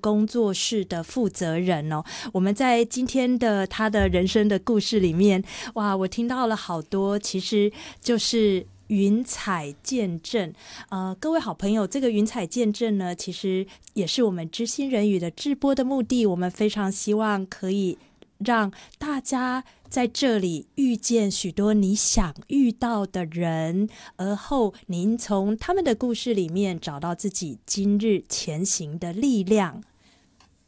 工作室的负责人哦。我们在今天的他的人生的故事里面，哇，我听到了好多，其实就是云彩见证。各位好朋友，这个云彩见证呢，其实也是我们知心人语的直播的目的。我们非常希望可以让大家在这里遇见许多你想遇到的人，而后您从他们的故事里面找到自己今日前行的力量。